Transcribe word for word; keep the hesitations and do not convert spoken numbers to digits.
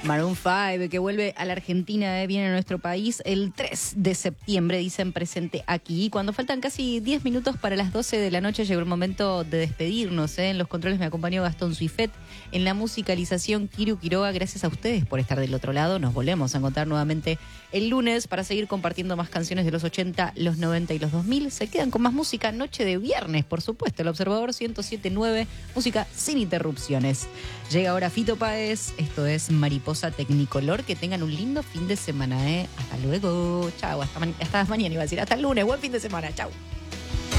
Maroon cinco, que vuelve a la Argentina, eh, viene a nuestro país el tres de septiembre, dicen presente aquí. Cuando faltan casi diez minutos para las doce de la noche, llegó el momento de despedirnos. Eh. En los controles me acompañó Gastón Suifet, en la musicalización Kiru Quiroga. Gracias a ustedes por estar del otro lado. Nos volvemos a encontrar nuevamente el lunes para seguir compartiendo más canciones de los ochenta, los noventa y los dos mil. Se quedan con más música noche de viernes, por supuesto. El Observador ciento siete punto nueve, música sin interrupciones. Llega ahora Fito Páez, esto es Mariposa Tecnicolor. Que tengan un lindo fin de semana, ¿eh? Hasta luego, chao, hasta, hasta mañana iba a decir, hasta el lunes, buen fin de semana, chao.